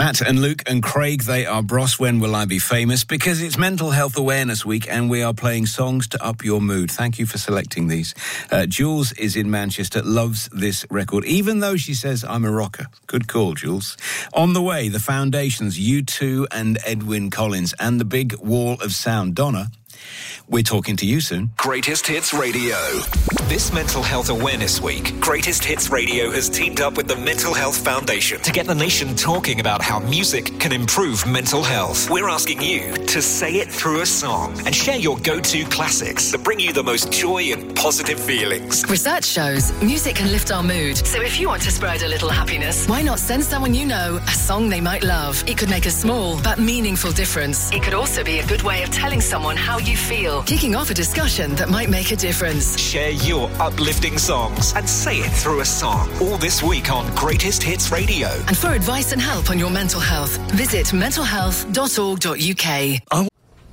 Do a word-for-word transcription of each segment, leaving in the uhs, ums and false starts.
Matt and Luke and Craig, they are Bros When Will I Be Famous? Because it's Mental Health Awareness Week and we are playing songs to up your mood. Thank you for selecting these. Uh, Jules is in Manchester, loves this record, even though she says I'm a rocker. Good call, Jules. On the way, the Foundations, U two and Edwyn Collins, and the big wall of sound. Donna, we're talking to you soon. Greatest Hits Radio. This Mental Health Awareness Week, Greatest Hits Radio has teamed up with the Mental Health Foundation to get the nation talking about how music can improve mental health. We're asking you to say it through a song and share your go-to classics that bring you the most joy and positive feelings. Research shows music can lift our mood. So if you want to spread a little happiness, why not send someone you know a song they might love? It could make a small but meaningful difference. It could also be a good way of telling someone how you feel, kicking off a discussion that might make a difference. Share your uplifting songs and say it through a song. All this week on Greatest Hits Radio. And for advice and help on your mental health, visit mental health dot org dot U K. Oh.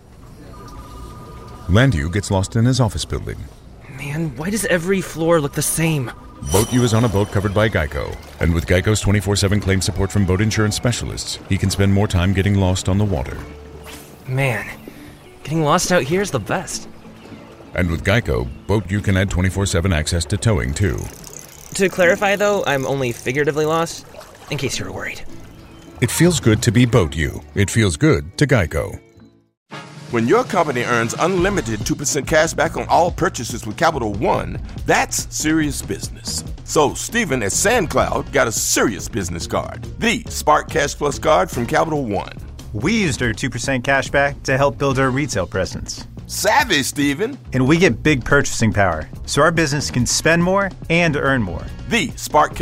Landu gets lost in his office building. Man, why does every floor look the same? Boat U is on a boat covered by Geico. And with Geico's twenty-four seven claim support from boat insurance specialists, he can spend more time getting lost on the water. Man, getting lost out here is the best. And with Geico, Boat U can add twenty-four seven access to towing, too. To clarify, though, I'm only figuratively lost, in case you were worried. It feels good to be Boat U. It feels good to Geico. When your company earns unlimited two percent cash back on all purchases with Capital One, that's serious business. So Stephen at SandCloud got a serious business card, the Spark Cash Plus card from Capital One. We used our two percent cash back to help build our retail presence. Savvy, Stephen. And we get big purchasing power, so our business can spend more and earn more. The Spark